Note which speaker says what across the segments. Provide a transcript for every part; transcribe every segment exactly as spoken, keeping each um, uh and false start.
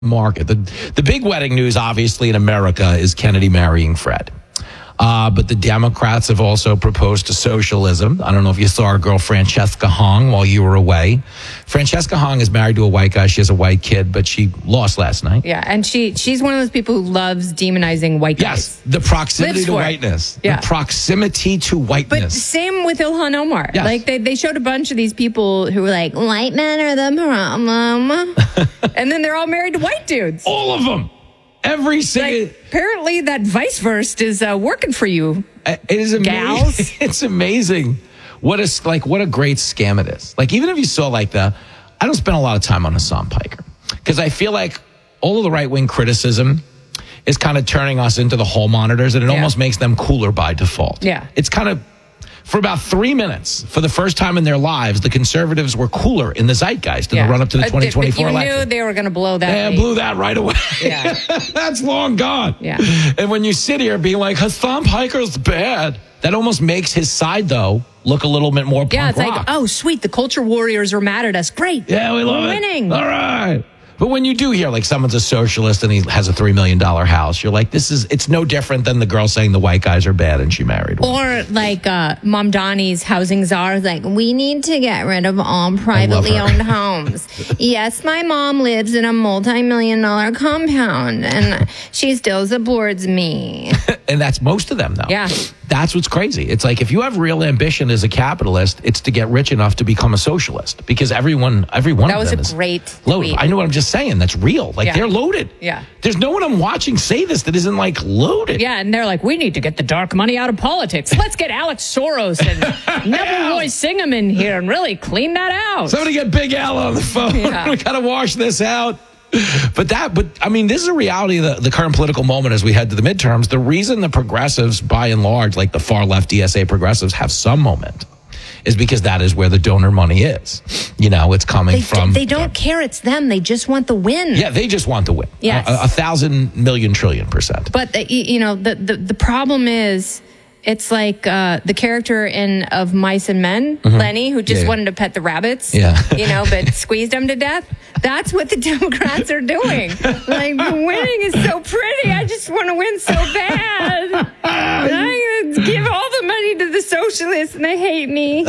Speaker 1: market. The, the big wedding news, obviously, in America is Kennedy marrying Fred. Uh, but the Democrats have also proposed to socialism. I don't know if you saw our girl Francesca Hong while you were away. Francesca Hong is married to a white guy. She has a white kid, but she lost last night.
Speaker 2: Yeah, and she she's one of those people who loves demonizing white guys.
Speaker 1: Yes, the proximity to whiteness.
Speaker 2: Yeah.
Speaker 1: The proximity to whiteness.
Speaker 2: But same with Ilhan Omar.
Speaker 1: Yes.
Speaker 2: Like, they, they showed a bunch of these people who were like, white men are the problem. And then they're all married to white dudes.
Speaker 1: All of them. Every single...
Speaker 2: Like, apparently that vice versa is uh, working for you.
Speaker 1: It is amazing.
Speaker 2: Gals.
Speaker 1: It's amazing what a like what a great scam it is. Like, even if you saw like the, I don't spend a lot of time on Hassan Piker because I feel like all of the right wing criticism is kind of turning us into the hall monitors, and it
Speaker 2: Yeah.
Speaker 1: almost makes them cooler by default.
Speaker 2: Yeah,
Speaker 1: it's kind of. For about three minutes, for the first time in their lives, the conservatives were cooler in the zeitgeist in
Speaker 2: yeah.
Speaker 1: the run-up to the
Speaker 2: Uh,
Speaker 1: twenty twenty-four
Speaker 2: you
Speaker 1: election.
Speaker 2: knew they were going to blow that.
Speaker 1: Yeah,
Speaker 2: lead.
Speaker 1: blew that right away.
Speaker 2: Yeah.
Speaker 1: That's long gone.
Speaker 2: Yeah.
Speaker 1: And when you sit here being like, Hassan Piker's bad, that almost makes his side, though, look a little bit more punk
Speaker 2: Yeah, it's
Speaker 1: rock.
Speaker 2: like, oh, sweet, the culture warriors are mad at us. Great.
Speaker 1: Yeah, we love
Speaker 2: We're
Speaker 1: it.
Speaker 2: winning.
Speaker 1: All right. But when you do hear like someone's a socialist and he has a three million dollars house, you're like, this is, it's no different than the girl saying the white guys are bad and she married one.
Speaker 2: Or like uh, Mom Donnie's housing czar is like, we need to get rid of all privately
Speaker 1: her.
Speaker 2: owned homes. Yes, my mom lives in a multi-million dollar compound and she still supports me.
Speaker 1: And that's most of them, though.
Speaker 2: Yeah.
Speaker 1: That's what's crazy. It's like if you have real ambition as a capitalist, it's to get rich enough to become a socialist because everyone, every one
Speaker 2: That
Speaker 1: of
Speaker 2: was
Speaker 1: them
Speaker 2: a
Speaker 1: is
Speaker 2: great
Speaker 1: loaded.
Speaker 2: tweet.
Speaker 1: I know what I'm just saying. That's real. Like
Speaker 2: Yeah.
Speaker 1: they're loaded.
Speaker 2: Yeah.
Speaker 1: There's no one I'm watching say this that isn't like loaded.
Speaker 2: Yeah, and they're like, we need to get the dark money out of politics. Let's get Alex Soros and Neville Roy Singham in here and really clean that out.
Speaker 1: Somebody get Big Al on the phone.
Speaker 2: Yeah.
Speaker 1: We got to wash this out. But that, but I mean, this is a reality of the, the current political moment as we head to the midterms. The reason the progressives, by and large, like the far left D S A progressives, have some moment is because that is where the donor money is. You know, it's coming
Speaker 2: They,
Speaker 1: from.
Speaker 2: they don't care it's them. They just want the win.
Speaker 1: Yeah, they just want to win.
Speaker 2: Yes.
Speaker 1: A, a thousand million trillion percent.
Speaker 2: But, the, you know, the, the, the problem is it's like uh, the character in Of Mice and Men, mm-hmm. Lenny, who just
Speaker 1: Yeah, yeah.
Speaker 2: wanted to pet the rabbits,
Speaker 1: Yeah.
Speaker 2: you know, but squeezed them to death. That's what the Democrats are doing. Like, winning is so pretty. I just want to win so bad. And I'm going to give all the money to the socialists and they hate me.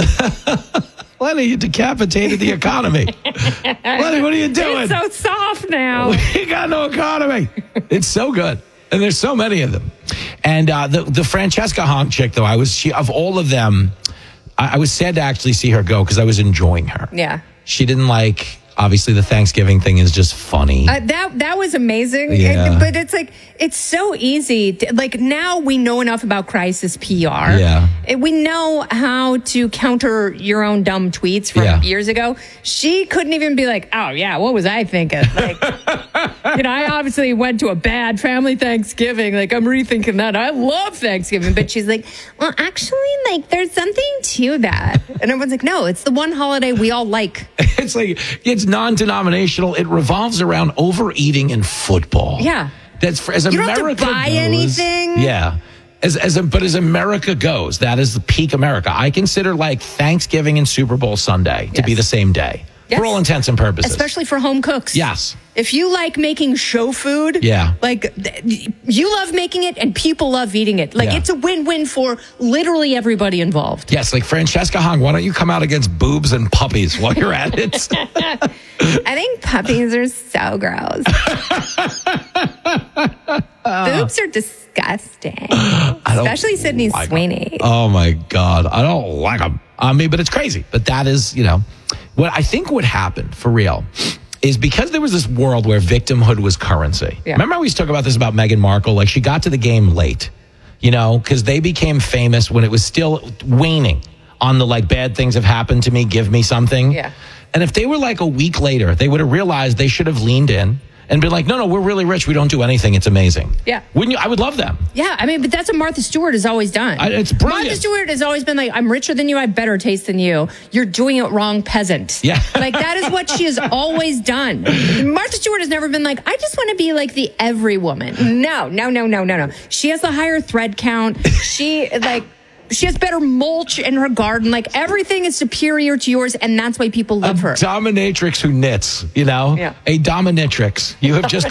Speaker 1: Lenny, you decapitated the economy. Lenny, what are you doing?
Speaker 2: It's so soft now.
Speaker 1: We got no economy. It's so good. And there's so many of them. And uh, the, the Francesca Hong chick, though, I was, she, of all of them, I, I was sad to actually see her go because I was enjoying her.
Speaker 2: Yeah.
Speaker 1: She didn't like, obviously the Thanksgiving thing is just funny.
Speaker 2: Uh, that that was amazing.
Speaker 1: Yeah.
Speaker 2: It- but it's like, it's so easy. To, like, now we know enough about crisis P R.
Speaker 1: Yeah.
Speaker 2: And we know how to counter your own dumb tweets from
Speaker 1: Yeah.
Speaker 2: years ago. She couldn't even be like, oh, yeah, what was I thinking? Like, you know, I obviously went to a bad family Thanksgiving. Like, I'm rethinking that. I love Thanksgiving. But she's like, well, actually, like, there's something to that. And everyone's like, no, it's the one holiday we all like.
Speaker 1: It's like, it's non-denominational. It revolves around overeating and football.
Speaker 2: Yeah.
Speaker 1: That's for, as
Speaker 2: You don't
Speaker 1: America
Speaker 2: have to buy
Speaker 1: goes,
Speaker 2: anything.
Speaker 1: Yeah. As, as a, but as America goes, that is the peak America. I consider like Thanksgiving and Super Bowl Sunday to
Speaker 2: Yes.
Speaker 1: be the same day.
Speaker 2: Yes.
Speaker 1: For all intents and purposes.
Speaker 2: Especially for home cooks.
Speaker 1: Yes.
Speaker 2: If you like making show food,
Speaker 1: Yeah.
Speaker 2: like th- you love making it and people love eating it. Like
Speaker 1: Yeah.
Speaker 2: it's a win-win for literally everybody involved.
Speaker 1: Yes, like Francesca Hong, why don't you come out against boobs and puppies while you're at it?
Speaker 2: I think puppies are so gross. Boobs are disgusting. Especially Sydney
Speaker 1: like 'em.
Speaker 2: Sweeney.
Speaker 1: Oh my God. I don't like them. I mean, but it's crazy. But that is, you know, what I think would happen for real is because there was this world where victimhood was currency.
Speaker 2: Yeah.
Speaker 1: Remember I always talk about this about Meghan Markle? Like she got to the game late, you know, because they became famous when it was still waning on the like bad things have happened to me, give me something.
Speaker 2: Yeah.
Speaker 1: And if they were like a week later, they would have realized they should have leaned in and been like, no, no, we're really rich. We don't do anything. It's amazing.
Speaker 2: Yeah.
Speaker 1: Wouldn't you? I would love them.
Speaker 2: Yeah, I mean, but that's what Martha Stewart has always done.
Speaker 1: I- it's brilliant.
Speaker 2: Martha Stewart has always been like, I'm richer than you, I have better taste than you. You're doing it wrong, peasant.
Speaker 1: Yeah.
Speaker 2: Like, that is what she has always done. Martha Stewart has never been like, I just want to be like the every woman. No, no, no, no, no, no. She has the higher thread count. She, like... she has better mulch in her garden. Like everything is superior to yours, and that's why people love
Speaker 1: a
Speaker 2: her.
Speaker 1: Dominatrix who knits, you know?
Speaker 2: Yeah.
Speaker 1: A dominatrix. You have just